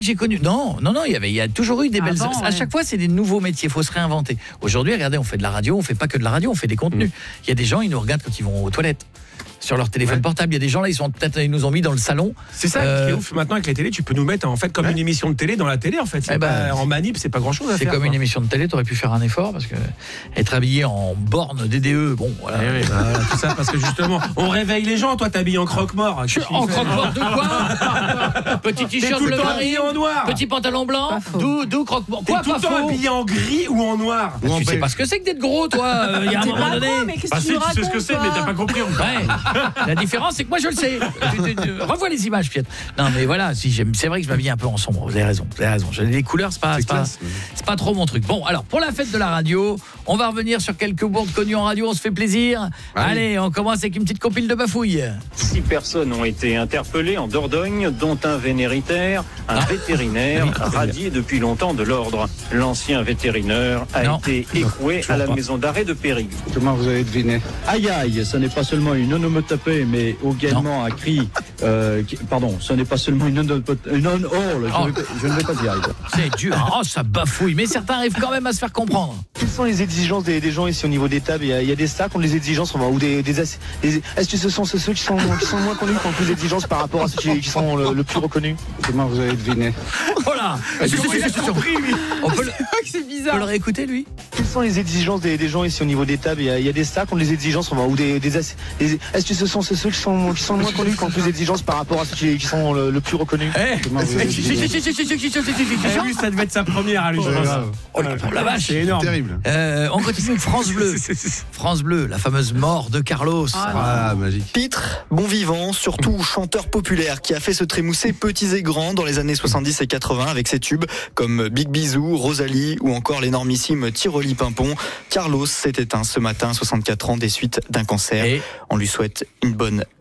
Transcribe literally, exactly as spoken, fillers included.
J'ai connu. Non, non, non, il y avait, il y a toujours eu des belles. Avant, à ouais. chaque fois, c'est des nouveaux métiers. Il faut se réinventer. Aujourd'hui, regardez, on fait de la radio, on fait pas que de la radio, on fait des contenus. Il y a des gens, ils nous regardent quand ils vont aux toilettes. Sur leur téléphone ouais. portable, il y a des gens là, ils sont peut-être, ils nous ont mis dans le salon. C'est ça euh... qui est ouf. Maintenant avec la télé, tu peux nous mettre en fait comme ouais. une émission de télé dans la télé en fait. C'est eh ben, pas, en manip, c'est pas grand-chose à c'est faire. C'est comme quoi. Une émission de télé, t'aurais pu faire un effort parce que être habillé en borne D D E, bon voilà. Eh oui, bah, voilà tout ça parce que justement, on réveille les gens. Toi, t'habilles en croque-mort. Je suis en croque-mort de quoi? Petit t-shirt bleu marine en noir. Petit pantalon blanc. D'où, d'où croque-mort. T'es tout le temps habillé en gris ou en noir. Bah, tu sais pas ce que c'est que d'être gros, toi. Il y a un moment donné. Bah si, tu sais ce que c'est, mais t'as pas compris. Ouais. La différence, c'est que moi je le sais. Revois les images, Piet. Non, mais voilà, si j'aime, c'est vrai que je m'habille un peu en sombre. Vous avez raison, vous avez raison. Les couleurs, c'est pas, c'est, c'est, pas, c'est pas trop mon truc. Bon, alors pour la fête de la radio, on va revenir sur quelques bourdes connues en radio. On se fait plaisir. Ah, allez, oui. On commence avec une petite compile de bafouilles. Six personnes ont été interpellées en Dordogne, dont un vénéritaire, un ah. vétérinaire oui, radié depuis longtemps de l'ordre. L'ancien vétérinaire a non. été écoué à la pas. maison d'arrêt de Périgueux. Comment vous avez deviné? Aïe aïe, ce n'est pas seulement une onomatopée, mais également un cri. Euh, qui, pardon, ce n'est pas seulement une onomatopée. Une on oh, oh. je, je ne vais pas y arriver. C'est dur. Oh, ça bafouille. Mais certains arrivent quand même à se faire comprendre. Quelles sont les exigences des, des gens ici au niveau des tables? Il y a, il y a des stars qui ont des exigences, ou des, des, des est-ce que ce sont ceux qui sont, qui sont moins connus qui ont plus d'exigences par rapport à ceux qui, qui sont le, le plus reconnus? Comment vous avez deviné? Voilà. On peut le, c'est bizarre. On peut le réécouter, lui. Quelles sont les exigences des, des gens ici au niveau des tables? Il y a, il y a des stars qui ont des exigences, ou des, des, des est-ce que ce sont ceux qui sont, qui sont moins connus qui ont plus d'exigences par rapport à ceux qui, qui sont le, le plus reconnus? Oui, ça devait être sa première à lui. Oh la vache, c'est énorme. Terrible. Euh, on continue avec France Bleu. France Bleu, la fameuse mort de Carlos. Ah, ah magique. Pitre, bon vivant, surtout chanteur populaire qui a fait se trémousser petits et grands dans les années soixante-dix et quatre-vingts avec ses tubes comme Big Bisou, Rosalie ou encore l'énormissime Tiroli Pimpon. Carlos s'est éteint ce matin, soixante-quatre ans, des suites d'un cancer. Et on lui souhaite une bonne